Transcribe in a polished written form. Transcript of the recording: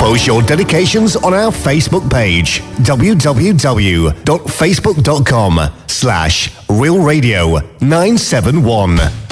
Post your dedications on our Facebook page, www.facebook.com/realradio971.